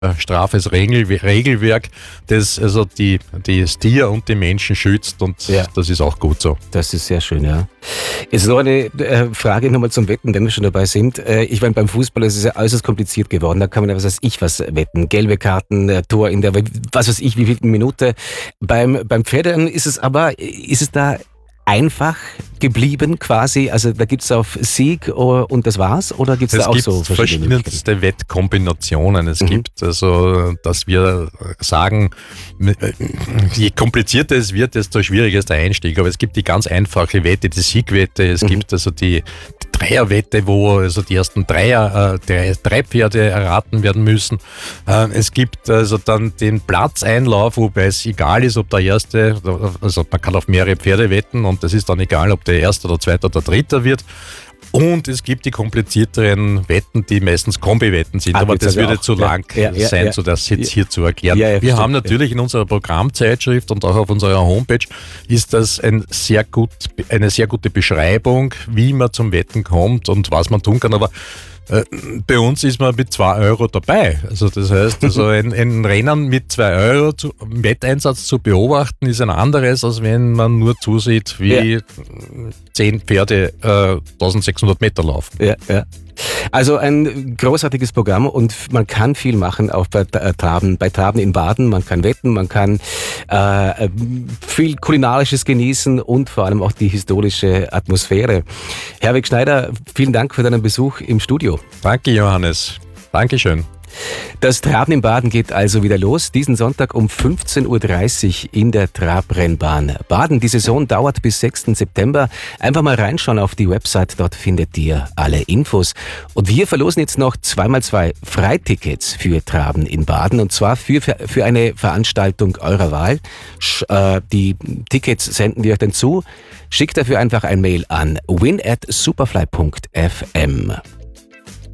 straffes Regelwerk, das also das Tier und die Menschen schützt, und das ist auch gut so. Das ist sehr schön, ja. Jetzt noch eine Frage nochmal zum Wetten, wenn wir schon dabei sind. Ich meine, beim Fußball ist es ja äußerst kompliziert geworden. Da kann man ja was wetten. Gelbe Karten, Tor in der, was weiß ich, wie viel Minute. Beim Pferden ist es da einfach geblieben quasi? Also da gibt es auf Sieg und das war's? Oder gibt's da auch so verschiedenste Wettkombinationen? Es gibt also, dass wir sagen, je komplizierter es wird, desto schwieriger ist der Einstieg. Aber es gibt die ganz einfache Wette, die Siegwette. Es gibt also die Dreierwette, wo also die ersten drei Pferde erraten werden müssen. Es gibt also dann den Platzeinlauf, wobei es egal ist, ob der erste, also man kann auf mehrere Pferde wetten und das ist dann egal, ob der erste oder zweite oder dritter wird. Und es gibt die komplizierteren Wetten, die meistens Kombi-Wetten sind, aber das würde zu lang sein, so das jetzt hier zu erklären. Wir haben natürlich in unserer Programmzeitschrift und auch auf unserer Homepage ist das eine sehr gute Beschreibung, wie man zum Wetten kommt und was man tun kann, aber bei uns ist man mit 2 Euro dabei. Also das heißt, ein Rennen mit 2 Euro Wetteinsatz zu beobachten, ist ein anderes, als wenn man nur zusieht, wie 10 Pferde 1600 Meter laufen. Ja. Also ein großartiges Programm und man kann viel machen auch bei Traben in Baden. Man kann wetten, man kann viel Kulinarisches genießen und vor allem auch die historische Atmosphäre. Herwig Schneider, vielen Dank für deinen Besuch im Studio. Danke, Johannes. Dankeschön. Das Traben in Baden geht also wieder los. Diesen Sonntag um 15.30 Uhr in der Trabrennbahn Baden. Die Saison dauert bis 6. September. Einfach mal reinschauen auf die Website, dort findet ihr alle Infos. Und wir verlosen jetzt noch 2x2 Freitickets für Traben in Baden und zwar für eine Veranstaltung eurer Wahl. Die Tickets senden wir euch dann zu. Schickt dafür einfach ein Mail an win@superfly.fm.